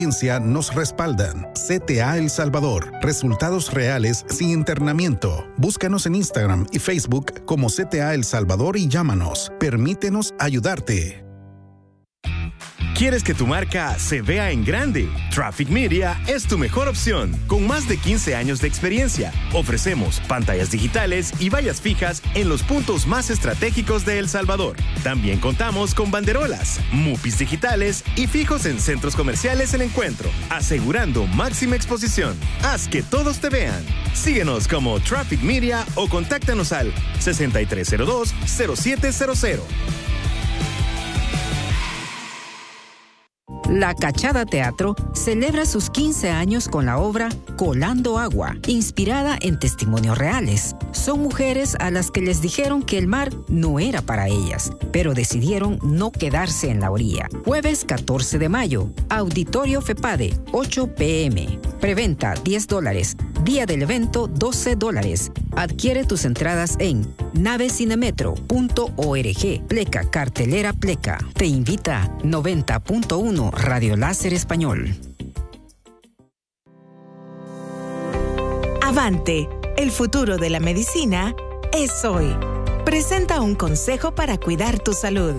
nos respaldan. CTA El Salvador. Resultados reales sin internamiento. Búscanos en Instagram y Facebook como CTA El Salvador y llámanos. Permítenos ayudarte. ¿Quieres que tu marca se vea en grande? Traffic Media es tu mejor opción. Con más de 15 años de experiencia, ofrecemos pantallas digitales y vallas fijas en los puntos más estratégicos de El Salvador. También contamos con banderolas, mupis digitales y fijos en centros comerciales El Encuentro, asegurando máxima exposición. Haz que todos te vean. Síguenos como Traffic Media o contáctanos al 6302-0700. La Cachada Teatro celebra sus 15 años con la obra Colando Agua, inspirada en testimonios reales. Son mujeres a las que les dijeron que el mar no era para ellas, pero decidieron no quedarse en la orilla. Jueves 14 de mayo, Auditorio FEPADE, 8 p.m. Preventa $10. Día del evento $12. Adquiere tus entradas en navecinemetro.org. Pleca, cartelera Pleca. Te invita 90.1 Radio Láser Español. Avante, el futuro de la medicina es hoy. Presenta un consejo para cuidar tu salud.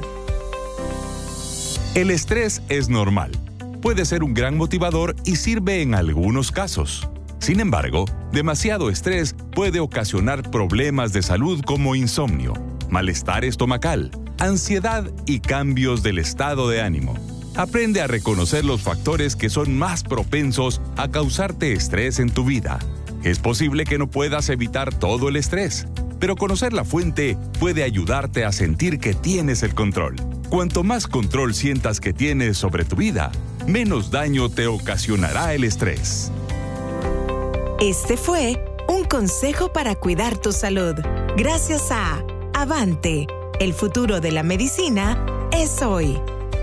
El estrés es normal. Puede ser un gran motivador y sirve en algunos casos. Sin embargo, demasiado estrés puede ocasionar problemas de salud como insomnio, malestar estomacal, ansiedad y cambios del estado de ánimo. Aprende a reconocer los factores que son más propensos a causarte estrés en tu vida. Es posible que no puedas evitar todo el estrés, pero conocer la fuente puede ayudarte a sentir que tienes el control. Cuanto más control sientas que tienes sobre tu vida, menos daño te ocasionará el estrés. Este fue un consejo para cuidar tu salud. Gracias a Avante, el futuro de la medicina es hoy.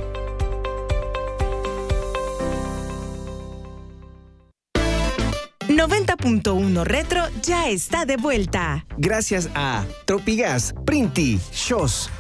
.1 Retro ya está de vuelta. Gracias a Tropigas, Printi, Shows.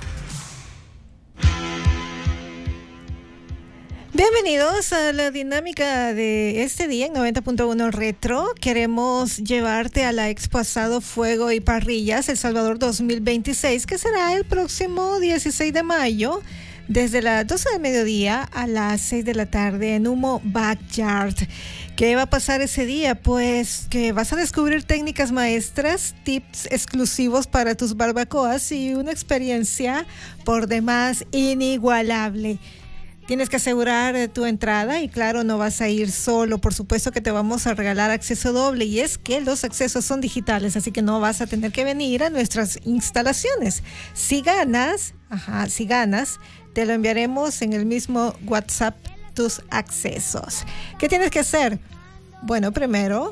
Bienvenidos a la dinámica de este día en 90.1 Retro. Queremos llevarte a la Expo Asado, Fuego y Parrillas El Salvador 2026, que será el próximo 16 de mayo, desde las 12 del mediodía a las 6 de la tarde en Humo Backyard. ¿Qué va a pasar ese día? Pues que vas a descubrir técnicas maestras, tips exclusivos para tus barbacoas y una experiencia por demás inigualable. Tienes que asegurar tu entrada y claro, no vas a ir solo. Por supuesto que te vamos a regalar acceso doble y es que los accesos son digitales, así que no vas a tener que venir a nuestras instalaciones. Si ganas, te lo enviaremos en el mismo WhatsApp tus accesos. ¿Qué tienes que hacer? Bueno, primero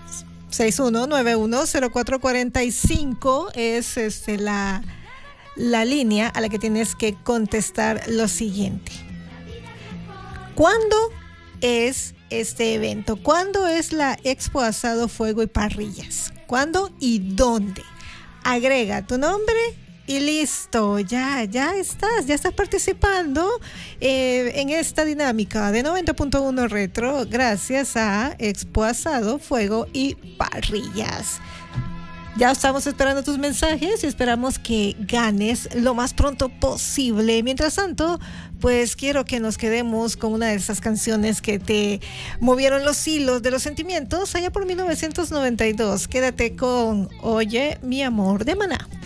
61910445 es la línea a la que tienes que contestar lo siguiente. ¿Cuándo es este evento? ¿Cuándo es la Expo Asado, Fuego y Parrillas? ¿Cuándo y dónde? Agrega tu nombre y listo, ya estás participando en esta dinámica de 90.1 Retro gracias a Expo Asado, Fuego y Parrillas. Ya estamos esperando tus mensajes y esperamos que ganes lo más pronto posible. Mientras tanto, pues quiero que nos quedemos con una de esas canciones que te movieron los hilos de los sentimientos allá por 1992. Quédate con Oye, mi amor, de Maná.